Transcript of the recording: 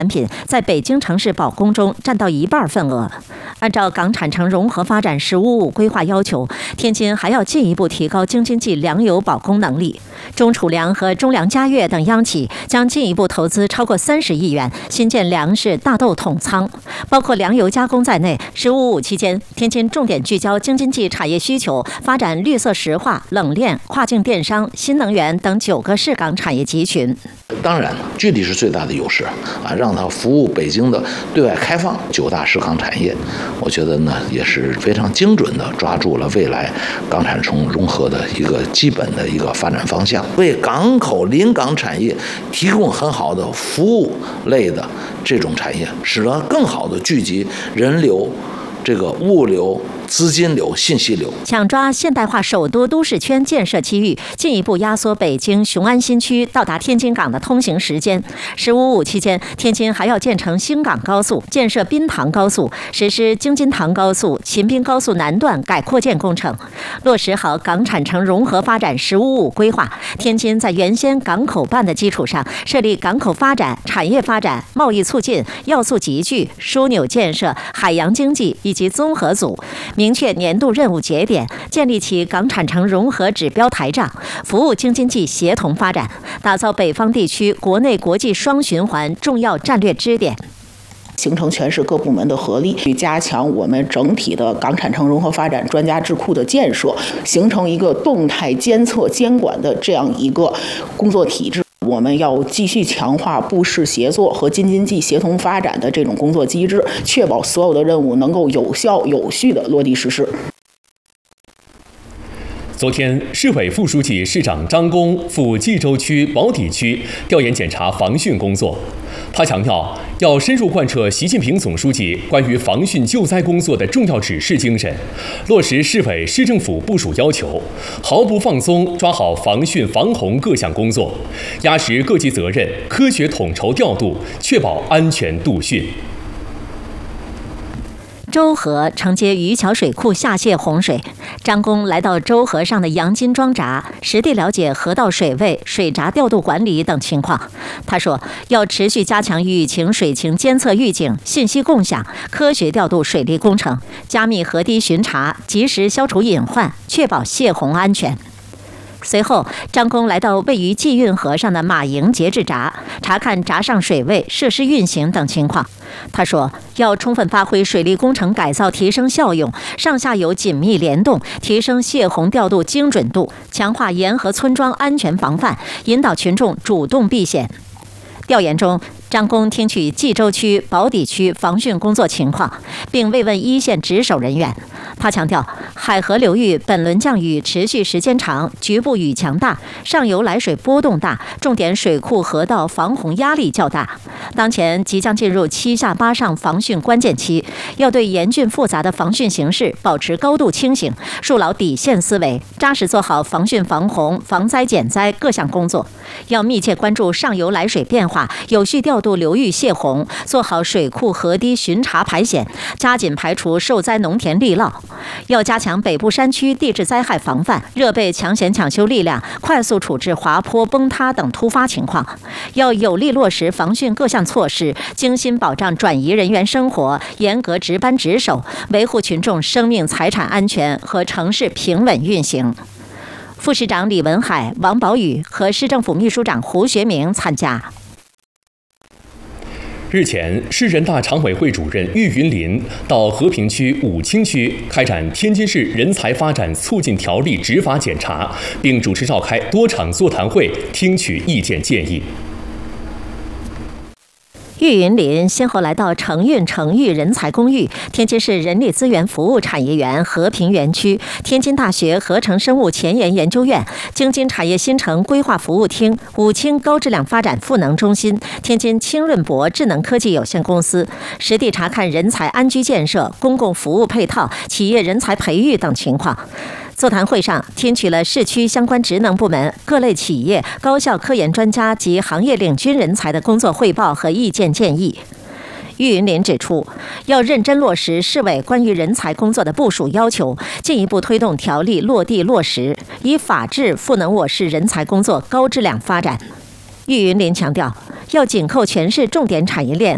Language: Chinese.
产品在北京城市保供中占到1半份额。按照港产城融合发展“15+5”规划要求，天津还要进一步提高京津冀粮油保供能力。中储粮和中粮嘉悦等央企将进一步投资超过30亿元，新建粮食大豆统仓，包括粮油加工在内。“15+5”期间，天津重点聚焦京津冀产业需求，发展绿色石化、冷链、跨境电商、新能源等9个市港产业集群。 当然，距离是最大的优势啊，让它服务北京的对外开放9大市港产业，我觉得呢也是非常精准的抓住了未来港产城融合的一个基本的一个发展方向，为港口临港产业提供很好的服务类的这种产业，使得更好的聚集人流、这个物流、资金流、信息流， 抢抓现代化首都都市圈建设机遇，进一步压缩北京雄安新区到达天津港的通行时间。“15+5”期间，天津还要建成新港高速，建设滨塘高速，实施京津塘高速、秦滨高速南段改扩建工程，落实好港产城融合发展“15+5”规划。天津在原先港口办的基础上，设立港口发展、产业发展、贸易促进、要素集聚、枢纽建设、海洋经济以及综合组。明确年度任务节点，建立起港产城融合指标台账，服务京津冀协同发展，打造北方地区国内国际双循环重要战略支点。 形成全市各部门的合力，去加强我们整体的港产城融合发展专家智库的建设，形成一个动态监测监管的这样一个工作体制。我们要继续强化部市协作和京津冀协同发展的这种工作机制，确保所有的任务能够有效有序地落地实施。 昨天，市委副书记、市长张弓赴冀州区宝坻区调研检查防汛工作。他强调，要深入贯彻习近平总书记关于防汛救灾工作的重要指示精神，落实市委市政府部署要求，毫不放松抓好防汛防洪各项工作，压实各级责任，科学统筹调度，确保安全度汛。 周河承接渔桥水库下泄洪水，张弓来到周河上的洋金庄闸，实地了解河道水位、水闸调度管理等情况。他说，要持续加强雨情、水情监测预警、信息共享，科学调度水利工程，加密河堤巡查，及时消除隐患，确保泄洪安全。随后，张弓来到位于济运河上的马营节制闸，查看闸上水位、设施运行等情况。他说，要充分发挥水利工程改造提升效用，上下游紧密联动，提升泄洪调度精准度，强化沿河村庄安全防范，引导群众主动避险。调研中，张弓听取冀州区、宝坻区防汛工作情况，并慰问一线值守人员。他强调，海河流域本轮降雨持续时间长，局部雨强大，上游来水波动大，重点水库河道防洪压力较大。当前即将进入7下8上防汛关键期，要对严峻复杂的防汛形势保持高度清醒，树牢底线思维，扎实做好防汛防洪、防灾减灾各项工作。要密切关注上游来水变化，有序调度流域泄洪，做好水库河堤巡查排险，加紧排除受灾农田利涝。要加强北部山区地质灾害防范，热备抢险抢修力量，快速处置滑坡、崩塌等突发情况。要有力落实防汛各项措施，精心保障转移人员生活，严格值班值守，维护群众生命财产安全和城市平稳运行。副市长李文海、王宝宇和市政府秘书长胡学明参加。 日前，市人大常委会主任郁云林到和平区武清区开展天津市人才发展促进条例执法检查，并主持召开多场座谈会，听取意见建议。 郁云林先后来到成运成育人才公寓、天津市人力资源服务产业园和平园区、天津大学合成生物前沿研究院、京津产业新城规划服务厅、武清高质量发展赋能中心、天津清润博智能科技有限公司，实地查看人才安居建设、公共服务配套、企业人才培育等情况。座谈会上，听取了市区相关职能部门、各类企业、高校科研专家及行业领军人才的工作汇报和意见建议。郁云林指出，要认真落实市委关于人才工作的部署要求，进一步推动条例落地落实，以法治赋能我市人才工作高质量发展。郁云林强调，要紧扣全市重点产业链